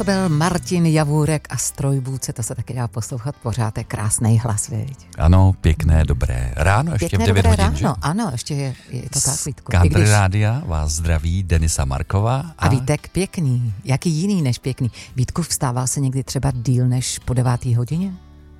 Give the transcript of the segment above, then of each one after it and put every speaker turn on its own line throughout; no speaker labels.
To byl Martin Javůrek a Strojvůdce, to se taky dá poslouchat pořád, je krásný hlas, viď?
Ano, pěkné, dobré ráno, ještě
Pěkné,
v 9
dobré
hodin,
ráno,
že?
ano, ještě je to tak, Vítku.
Country Rádia vás zdraví Denisa Marková.
A Vítek pěkný, jaký jiný než pěkný. Vítku, vstával se někdy třeba díl než po 9. hodině?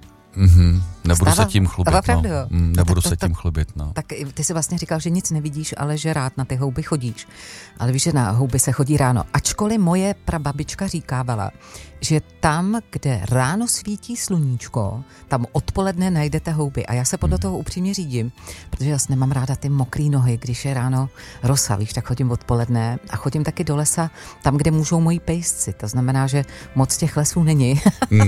Nebudu se tím chlubit,
opravdu,
no.
jo.
Nebudu se tím chlubit, no.
Tak ty si vlastně říkal, že nic nevidíš, ale že rád na ty houby chodíš. Ale víš, že na houby se chodí ráno. Ačkoliv moje prababička říkávala, že tam, kde ráno svítí sluníčko, tam odpoledne najdete houby. A já se podle toho upřímně řídím, protože já nemám ráda ty mokré nohy, když je ráno rosa, víš, tak chodím odpoledne a chodím taky do lesa, tam, kde můžou moji pejsci. To znamená, že moc těch lesů není.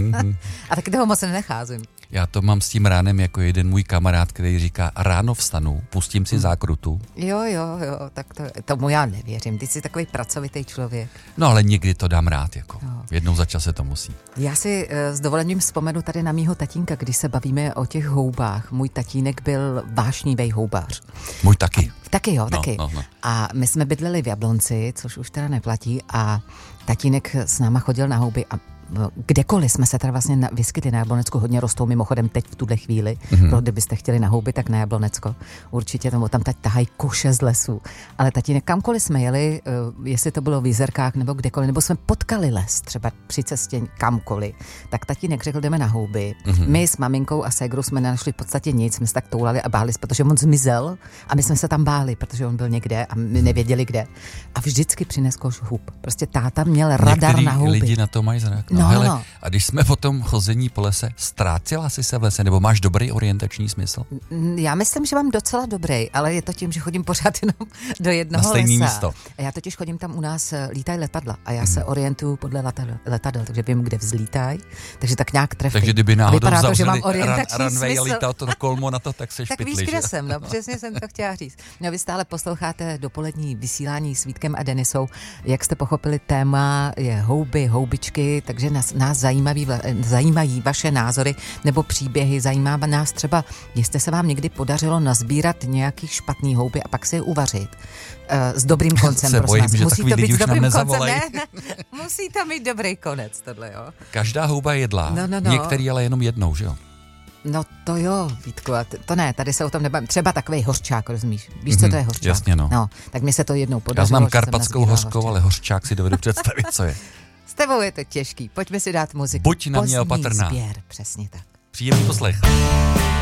A taky toho moc nenecházím.
Já to mám s tím ránem jako jeden můj kamarád, který říká, ráno vstanu, pustím si zákrutu.
Jo, tak tomu já nevěřím. Ty jsi takový pracovitý člověk.
No ale někdy to dám rád, jako.
Jo.
Jednou za čas se to musí.
Já si s dovolením vzpomenu tady na mýho tatínka, když se bavíme o těch houbách. Můj tatínek byl vášnivý houbář.
Můj taky.
Taky jo,
No,
taky.
no.
A my jsme bydleli v Jablonci, což už teda neplatí, a tatínek s náma chodil na houby a kdekoliv jsme se teda vlastně vyskytli na Jablonecku, hodně rostou mimochodem teď v tuhle chvíli, kdybyste chtěli na houby, tak na Jablonecko. Určitě tam teď tahají koše z lesů. Ale tatínek, kamkoliv jsme jeli, jestli to bylo v Jizerkách nebo kdekoliv, nebo jsme potkali les třeba při cestě kamkoliv, tak tatínek řekl, jdeme na houby. My s maminkou a ségrou jsme nenašli v podstatě nic, jsme se tak toulali a báli, protože on zmizel a my jsme se tam báli, protože on byl někde a my nevěděli kde. A vždycky přines koš hub. Prostě táta měl radar
některý
na houby.
lidi na to mají zrak.
No.
A když jsme po tom chození po lese, ztrácela jsi se v lese, nebo máš dobrý orientační smysl?
Já myslím, že mám docela dobrý, ale je to tím, že chodím pořád jenom do jednoho
na stejný
lesa.
místo.
A já totiž chodím tam, u nás lítají letadla a já se orientuju podle letadel, takže vím, kde vzlítají, takže tak nějak trefím.
Takže kdyby náhodou
vypadá to, že mám
zavřeli
orientační
runway a
smysl.
lítal to kolmo na to, tak seš
Tak
pytlíš.
víš, kde jsem, no, přesně jsem to chtěla říct. No, vy stále posloucháte dopolední vysílání s Vítkem a Denisou. Jak jste pochopili, téma je houby, houbičky, takže nás zajímají vaše názory nebo příběhy. Zajímá nás třeba, jestli se vám někdy podařilo nazbírat nějaký špatný houby a pak si je uvařit. S dobrým koncem,
Se bojím,
prosím.
že
Musí
takový
to být
lidi
s
už nám
dobrým koncem,
nezavolají.
ne? Musí to mít dobrý konec, tohle, jo.
Každá houba je jedlá.
No.
Některý ale jenom jednou, že jo?
No to jo, Vítku, a to ne, tady se o tom nebavím. Třeba takovej hořčák, rozumíš? Víš, co to je hořčák?
Jasně, no.
Tak mi se to jednou
Já
podařilo.
znám
že jsem
karpatskou
nazbírala
hořkou, ale hořčák si dovedu představit, co je.
S tebou je to těžký. Pojďme si dát muziku.
Buď na mě
Pozdní
opatrná.
sběr, přesně tak.
Příjemný poslech.